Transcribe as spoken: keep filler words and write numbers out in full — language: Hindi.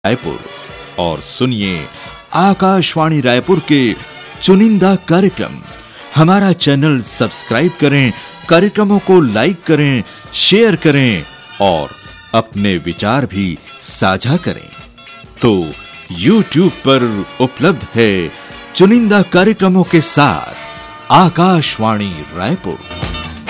रायपुर और सुनिए आकाशवाणी रायपुर के चुनिंदा कार्यक्रम। हमारा चैनल सब्सक्राइब करें, कार्यक्रमों को लाइक करें, शेयर करें और अपने विचार भी साझा करें। तो यूट्यूब पर उपलब्ध है चुनिंदा कार्यक्रमों के साथ आकाशवाणी रायपुर।